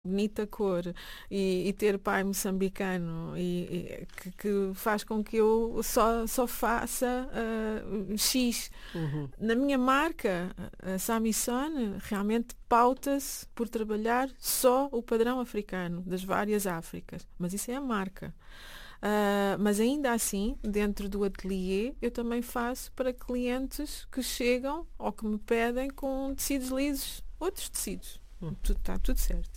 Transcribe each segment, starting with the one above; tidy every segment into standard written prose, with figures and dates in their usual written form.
bonita cor e ter pai moçambicano que faz com que eu só faça X. Na minha marca, a Samison realmente pauta-se por trabalhar só o padrão africano, das várias Áfricas. Mas isso é a marca. Mas ainda assim, dentro do ateliê, eu também faço para clientes que chegam ou que me pedem com tecidos lisos, outros tecidos. Está tudo certo.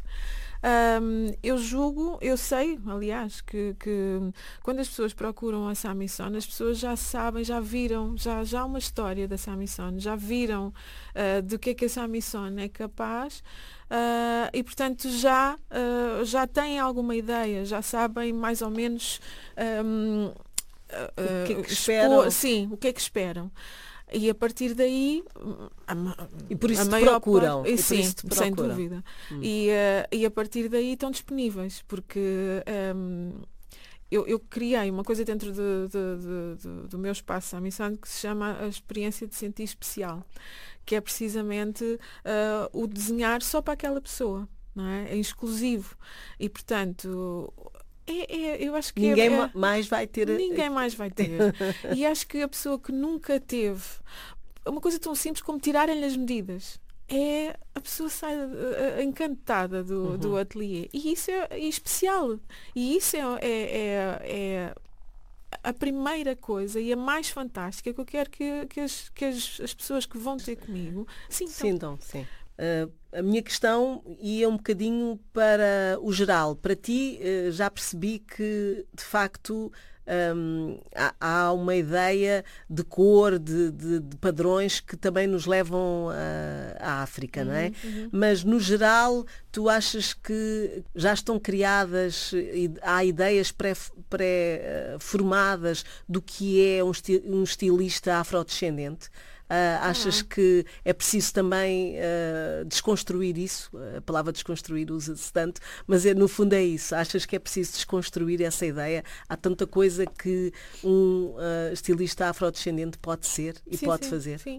Eu sei, aliás, que quando as pessoas procuram a Samison, as pessoas já sabem, já viram, já há uma história da Samison, já viram do que a Samison é capaz e, portanto, já têm alguma ideia, já sabem mais ou menos o que é que esperam. Sim, o que é que esperam. E a partir daí e por isso te procuram. Parte, sim, sem dúvida. E a partir daí estão disponíveis, porque eu criei uma coisa dentro do meu espaço Samison que se chama a experiência de sentir especial, que é precisamente o desenhar só para aquela pessoa, não é? É exclusivo. E, portanto, eu acho que ninguém mais vai ter. Ninguém mais vai ter. E acho que a pessoa que nunca teve uma coisa tão simples como tirarem-lhe as medidas, a pessoa sai encantada do ateliê. E isso é especial. E isso é a primeira coisa e a mais fantástica que eu quero que as pessoas que vão ter comigo sintam. Sim. A minha questão ia um bocadinho para o geral. Para ti, já percebi que, de facto, há uma ideia de cor, de padrões que também nos levam à África, não é? Mas, no geral, tu achas que já estão criadas, há ideias pré-formadas do que é um estilista afrodescendente? Achas que é preciso também desconstruir isso? A palavra desconstruir usa-se tanto, mas no fundo é isso. Achas que é preciso desconstruir essa ideia? Há tanta coisa que um estilista afrodescendente pode ser e pode fazer? Sim.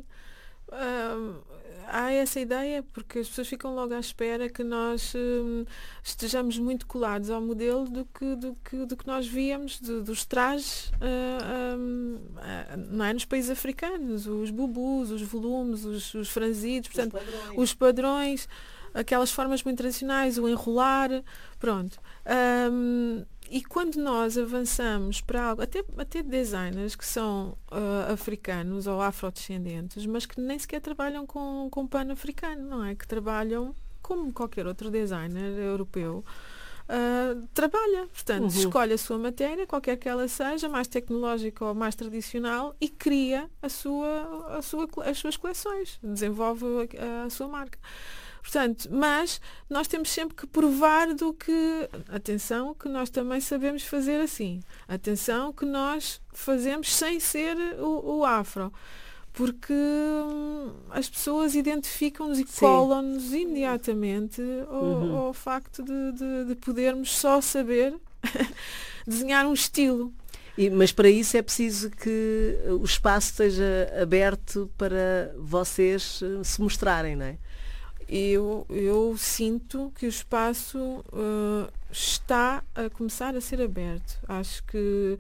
Há essa ideia porque as pessoas ficam logo à espera que nós estejamos muito colados ao modelo do que nós víamos dos trajes não é? Nos países africanos, os bubus, os volumes, os franzidos, portanto, os padrões, aquelas formas muito tradicionais, o enrolar, pronto. E quando nós avançamos para algo, até designers que são africanos ou afrodescendentes, mas que nem sequer trabalham com pano africano, não é? Que trabalham como qualquer outro designer europeu, trabalha. Portanto, escolhe a sua matéria, qualquer que ela seja, mais tecnológica ou mais tradicional, e cria as suas coleções, desenvolve a sua marca. Portanto, mas nós temos sempre que provar atenção, que nós também sabemos fazer assim. Atenção, que nós fazemos sem ser o afro. Porque as pessoas identificam-nos e colam-nos imediatamente ao facto de podermos só saber desenhar um estilo. Mas para isso é preciso que o espaço esteja aberto para vocês se mostrarem, não é? Eu sinto que o espaço está a começar a ser aberto. Acho que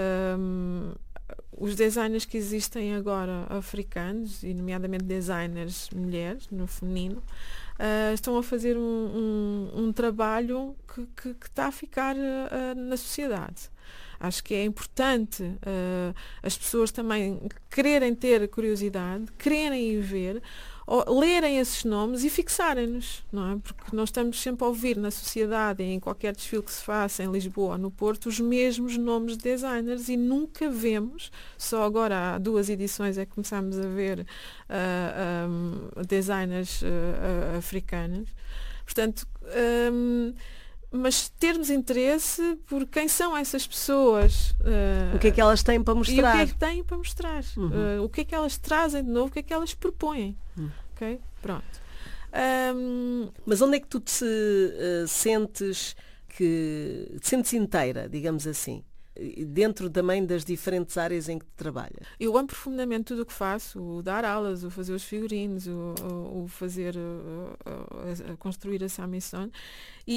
os designers que existem agora africanos, e nomeadamente designers mulheres, no feminino, estão a fazer um trabalho que está a ficar na sociedade. Acho que é importante as pessoas também quererem ter curiosidade, quererem ir ver, lerem esses nomes e fixarem-nos, não é? Porque nós estamos sempre a ouvir na sociedade, em qualquer desfile que se faça em Lisboa ou no Porto, os mesmos nomes de designers e nunca vemos, só agora há 2 edições é que começámos a ver designers africanos. Portanto, mas termos interesse por quem são essas pessoas. O que é que elas têm para mostrar? E o que é que têm para mostrar? O que é que elas trazem de novo? O que é que elas propõem? Ok? Pronto. Mas onde é que tu te sentes inteira, digamos assim? dentro também das diferentes áreas em que trabalha? Eu amo profundamente tudo o que faço, o dar aulas, o fazer os figurinos, o fazer, construir a Samison.